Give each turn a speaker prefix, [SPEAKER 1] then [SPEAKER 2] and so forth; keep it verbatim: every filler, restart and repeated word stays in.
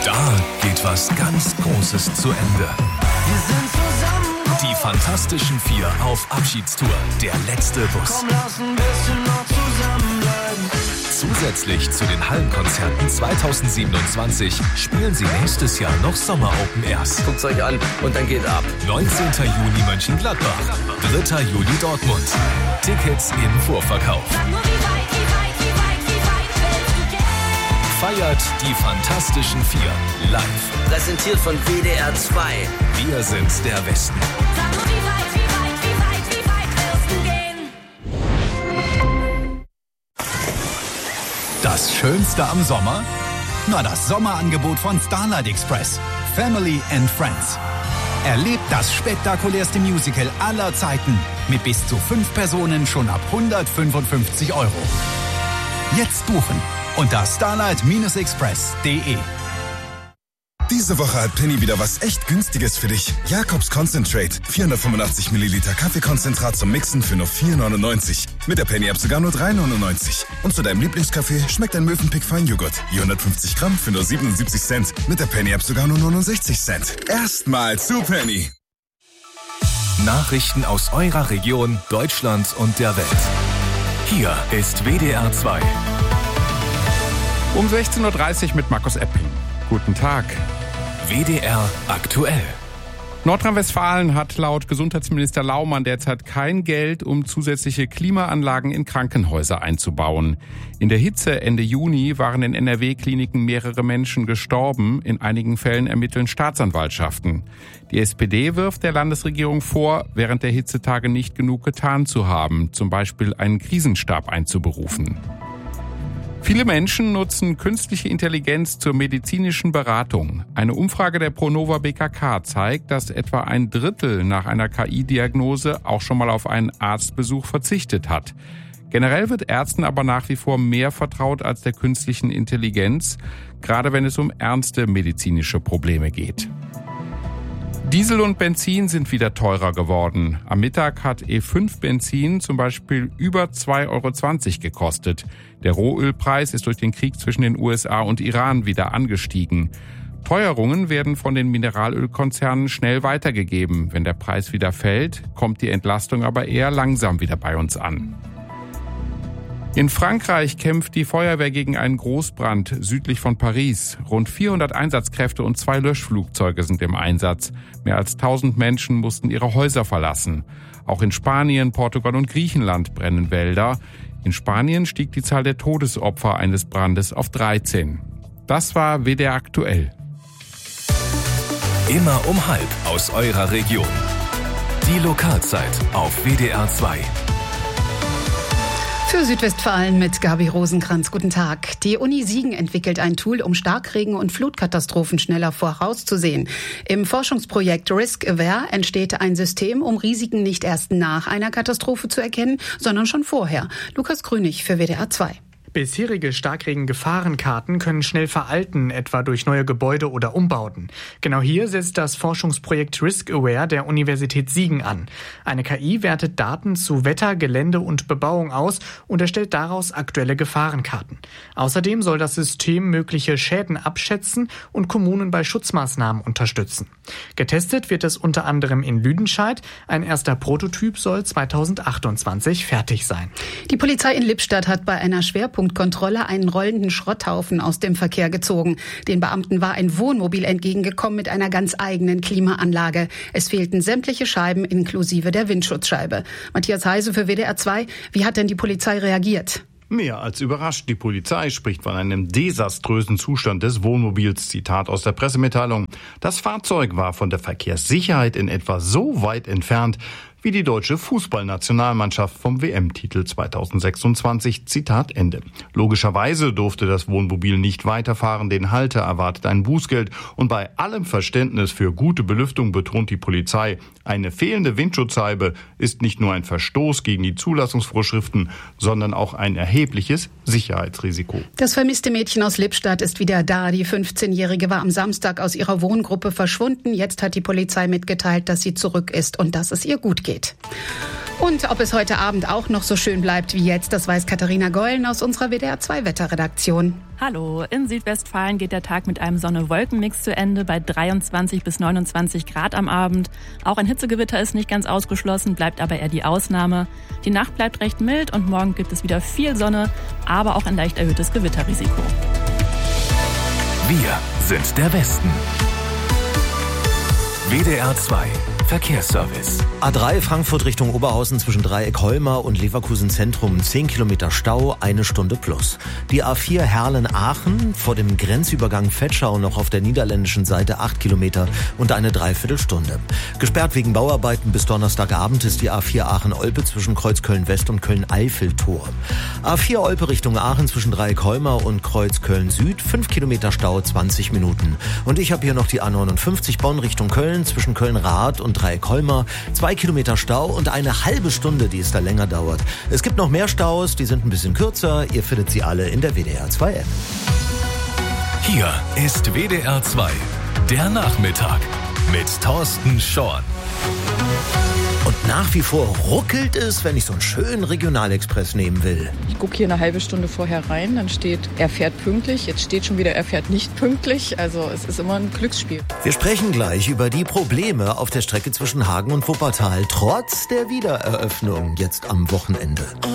[SPEAKER 1] Da geht was ganz Großes zu Ende.
[SPEAKER 2] Wir sind zusammen.
[SPEAKER 1] Die Fantastischen Vier auf Abschiedstour. Der letzte Bus.
[SPEAKER 2] Komm, lass ein bisschen noch zusammenbleiben.
[SPEAKER 1] Zusätzlich zu den Hallenkonzerten zweitausendsiebenundzwanzig spielen sie nächstes Jahr noch Sommer-Open Airs.
[SPEAKER 3] Guckt's euch an und dann geht ab.
[SPEAKER 1] neunzehnten Juni Mönchengladbach, dritten Juli Dortmund. Tickets im Vorverkauf. Feiert die Fantastischen Vier live.
[SPEAKER 3] Präsentiert von W D R zwei.
[SPEAKER 1] Wir sind der Westen. Das Schönste am Sommer? Na, das Sommerangebot von Starlight Express. Family and Friends. Erlebt das spektakulärste Musical aller Zeiten mit bis zu fünf Personen schon ab hundertfünfundfünfzig Euro. Jetzt buchen unter starlight express punkt de.
[SPEAKER 4] Diese Woche hat Penny wieder was echt Günstiges für dich. Jakobs Concentrate. vierhundertfünfundachtzig Milliliter Kaffeekonzentrat zum Mixen für nur vier neunundneunzig. Mit der Penny-App sogar nur drei neunundneunzig. Und zu deinem Lieblingskaffee schmeckt ein Mövenpick Feinjoghurt. vierhundertfünfzig Gramm für nur siebenundsiebzig Cent. Mit der Penny-App sogar nur neunundsechzig Cent. Erstmal zu Penny.
[SPEAKER 1] Nachrichten aus eurer Region, Deutschland und der Welt. Hier ist W D R zwei.
[SPEAKER 5] Um sechzehn Uhr dreißig mit Markus Epping. Guten Tag.
[SPEAKER 1] W D R aktuell.
[SPEAKER 5] Nordrhein-Westfalen hat laut Gesundheitsminister Laumann derzeit kein Geld, um zusätzliche Klimaanlagen in Krankenhäuser einzubauen. In der Hitze Ende Juni waren in N R W-Kliniken mehrere Menschen gestorben. In einigen Fällen ermitteln Staatsanwaltschaften. Die S P D wirft der Landesregierung vor, während der Hitzetage nicht genug getan zu haben, zum Beispiel einen Krisenstab einzuberufen. Viele Menschen nutzen künstliche Intelligenz zur medizinischen Beratung. Eine Umfrage der Pronova B K K zeigt, dass etwa ein Drittel nach einer K I-Diagnose auch schon mal auf einen Arztbesuch verzichtet hat. Generell wird Ärzten aber nach wie vor mehr vertraut als der künstlichen Intelligenz, gerade wenn es um ernste medizinische Probleme geht. Diesel und Benzin sind wieder teurer geworden. Am Mittag hat E fünf Benzin zum Beispiel über zwei Euro zwanzig gekostet. Der Rohölpreis ist durch den Krieg zwischen den U S A und Iran wieder angestiegen. Teuerungen werden von den Mineralölkonzernen schnell weitergegeben. Wenn der Preis wieder fällt, kommt die Entlastung aber eher langsam wieder bei uns an. In Frankreich kämpft die Feuerwehr gegen einen Großbrand südlich von Paris. Rund vierhundert Einsatzkräfte und zwei Löschflugzeuge sind im Einsatz. Mehr als tausend Menschen mussten ihre Häuser verlassen. Auch in Spanien, Portugal und Griechenland brennen Wälder. In Spanien stieg die Zahl der Todesopfer eines Brandes auf dreizehn. Das war W D R aktuell.
[SPEAKER 1] Immer um halb aus eurer Region. Die Lokalzeit auf W D R zwei.
[SPEAKER 6] Für Südwestfalen mit Gabi Rosenkranz. Guten Tag. Die Uni Siegen entwickelt ein Tool, um Starkregen- und Flutkatastrophen schneller vorauszusehen. Im Forschungsprojekt Risk Aware entsteht ein System, um Risiken nicht erst nach einer Katastrophe zu erkennen, sondern schon vorher. Lukas Grünig für W D R zwei.
[SPEAKER 7] Bisherige Starkregen-Gefahrenkarten können schnell veralten, etwa durch neue Gebäude oder Umbauten. Genau hier setzt das Forschungsprojekt Risk Aware der Universität Siegen an. Eine K I wertet Daten zu Wetter, Gelände und Bebauung aus und erstellt daraus aktuelle Gefahrenkarten. Außerdem soll das System mögliche Schäden abschätzen und Kommunen bei Schutzmaßnahmen unterstützen. Getestet wird es unter anderem in Lüdenscheid. Ein erster Prototyp soll zweitausendachtundzwanzig fertig sein.
[SPEAKER 6] Die Polizei in Lippstadt hat bei einer Schwerpunkt Kontrolle einen rollenden Schrotthaufen aus dem Verkehr gezogen. Den Beamten war ein Wohnmobil entgegengekommen mit einer ganz eigenen Klimaanlage. Es fehlten sämtliche Scheiben inklusive der Windschutzscheibe. Matthias Heise für W D R zwei. Wie hat denn die Polizei reagiert?
[SPEAKER 8] Mehr als überrascht. Die Polizei spricht von einem desaströsen Zustand des Wohnmobils. Zitat aus der Pressemitteilung. Das Fahrzeug war von der Verkehrssicherheit in etwa so weit entfernt wie die deutsche Fußballnationalmannschaft vom W M-Titel zweitausendsechsundzwanzig. Zitat Ende. Logischerweise durfte das Wohnmobil nicht weiterfahren. Den Halter erwartet ein Bußgeld. Und bei allem Verständnis für gute Belüftung betont die Polizei, eine fehlende Windschutzscheibe ist nicht nur ein Verstoß gegen die Zulassungsvorschriften, sondern auch ein erhebliches Sicherheitsrisiko.
[SPEAKER 6] Das vermisste Mädchen aus Lippstadt ist wieder da. Die fünfzehnjährige war am Samstag aus ihrer Wohngruppe verschwunden. Jetzt hat die Polizei mitgeteilt, dass sie zurück ist und dass es ihr gut geht. Und ob es heute Abend auch noch so schön bleibt wie jetzt, das weiß Katharina Gollen aus unserer W D R zwei Wetterredaktion.
[SPEAKER 9] Hallo, in Südwestfalen geht der Tag mit einem Sonne-Wolken-Mix zu Ende bei dreiundzwanzig bis neunundzwanzig Grad am Abend. Auch ein Hitzegewitter ist nicht ganz ausgeschlossen, bleibt aber eher die Ausnahme. Die Nacht bleibt recht mild und morgen gibt es wieder viel Sonne, aber auch ein leicht erhöhtes Gewitterrisiko.
[SPEAKER 10] Wir sind der Westen. W D R zwei Verkehrsservice.
[SPEAKER 11] A drei Frankfurt Richtung Oberhausen zwischen Dreieck-Holmer und Leverkusen Zentrum zehn Kilometer Stau, eine Stunde plus. Die A vier Herlen-Aachen vor dem Grenzübergang Vetschau noch auf der niederländischen Seite acht Kilometer und eine Dreiviertelstunde. Gesperrt wegen Bauarbeiten bis Donnerstagabend ist die A vier Aachen-Olpe zwischen Kreuz Köln-West und Köln-Eifel-Tor. A vier Olpe Richtung Aachen zwischen Dreieck-Holmer und Kreuz Köln-Süd, fünf Kilometer Stau, zwanzig Minuten. Und ich habe hier noch die A neunundfünfzig Bonn Richtung Köln zwischen Köln-Rath und Dreieck-Holmer, zwei Kilometer Stau und eine halbe Stunde, die es da länger dauert. Es gibt noch mehr Staus, die sind ein bisschen kürzer. Ihr findet sie alle in der W D R zwei App.
[SPEAKER 10] Hier ist W D R zwei, der Nachmittag mit Thorsten Schorn.
[SPEAKER 11] Und nach wie vor ruckelt es, wenn ich so einen schönen Regionalexpress nehmen will.
[SPEAKER 12] Ich gucke hier eine halbe Stunde vorher rein, dann steht, er fährt pünktlich. Jetzt steht schon wieder, er fährt nicht pünktlich. Also es ist immer ein Glücksspiel.
[SPEAKER 11] Wir sprechen gleich über die Probleme auf der Strecke zwischen Hagen und Wuppertal, trotz der Wiedereröffnung jetzt am Wochenende.